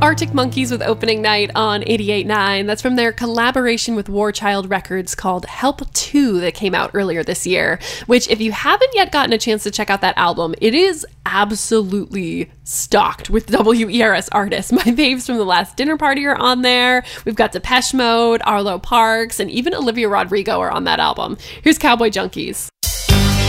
Arctic Monkeys with Opening Night on 88.9. That's from their collaboration with War Child Records called Help 2 that came out earlier this year, which if you haven't yet gotten a chance to check out that album, it is absolutely stocked with WERS artists. My faves from the last dinner party are on there. We've got Depeche Mode, Arlo Parks, and even Olivia Rodrigo are on that album. Here's Cowboy Junkies.